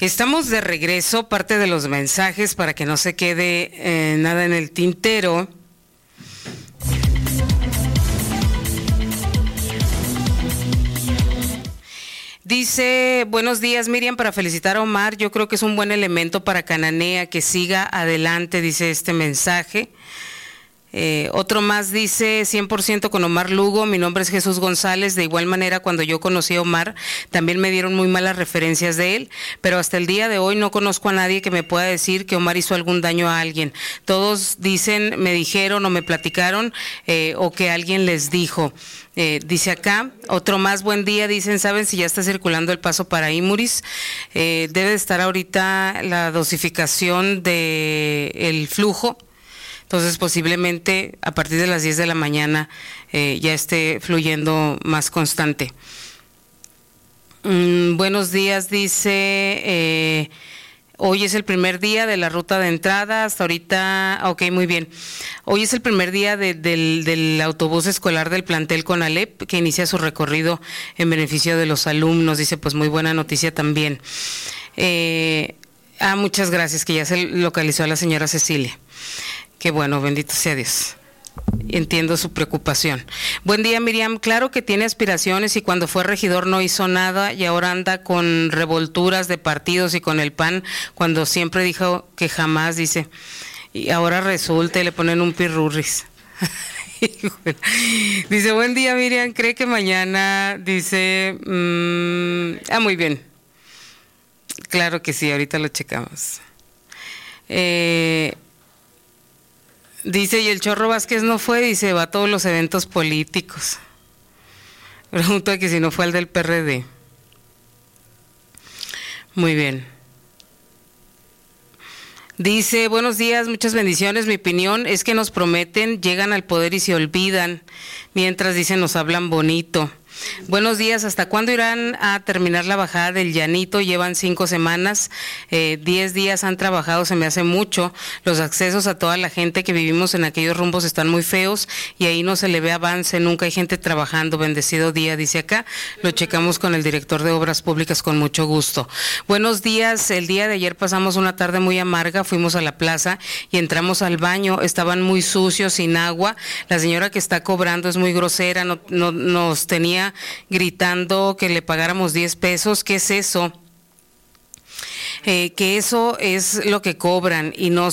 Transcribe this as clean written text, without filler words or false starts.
Estamos de regreso, parte de los mensajes para que no se quede nada en el tintero. Dice, buenos días Miriam, para felicitar a Omar, yo creo que es un buen elemento para Cananea, que siga adelante, dice este mensaje. Otro más dice 100% con Omar Lugo, mi nombre es Jesús González, de igual manera cuando yo conocí a Omar también me dieron muy malas referencias de él, pero hasta el día de hoy no conozco a nadie que me pueda decir que Omar hizo algún daño a alguien. Todos dicen, me dijeron o me platicaron o que alguien les dijo. Dice acá, otro más, buen día, dicen, ¿saben si ya está circulando el paso para Imuris? Debe de estar ahorita la dosificación del flujo. Entonces posiblemente a partir de las 10 de la mañana ya esté fluyendo más constante. Buenos días, dice, hoy es el primer día de la ruta de entrada, hasta ahorita, ok, muy bien. Hoy es el primer día del autobús escolar del plantel Conalep, que inicia su recorrido en beneficio de los alumnos, dice, pues muy buena noticia también. Muchas gracias, que ya se localizó a la señora Cecilia. Qué bueno, bendito sea Dios. Entiendo su preocupación. Buen día, Miriam. Claro que tiene aspiraciones y cuando fue regidor no hizo nada y ahora anda con revolturas de partidos y con el PAN cuando siempre dijo que jamás, dice. Y ahora resulta y le ponen un pirurris. Dice, buen día, Miriam. ¿Cree que mañana? Dice, muy bien. Claro que sí, ahorita lo checamos. Dice, y el Chorro Vázquez no fue, dice, va a todos los eventos políticos. Pregunta que si no fue al del PRD. Muy bien. Dice, buenos días, muchas bendiciones. Mi opinión es que nos prometen, llegan al poder y se olvidan. Mientras, dicen, nos hablan bonito. Buenos días, ¿hasta cuándo irán a terminar la bajada del Llanito? Llevan 5 semanas, 10 días han trabajado, se me hace mucho. Los accesos a toda la gente que vivimos en aquellos rumbos están muy feos y ahí no se le ve avance, nunca hay gente trabajando. Bendecido día, dice acá. Lo checamos con el director de Obras Públicas con mucho gusto. Buenos días, el día de ayer pasamos una tarde muy amarga, fuimos a la plaza y entramos al baño, estaban muy sucios, sin agua. La señora que está cobrando es muy grosera, nos tenía gritando que le pagáramos 10 pesos, ¿qué es eso? Que eso es lo que cobran y no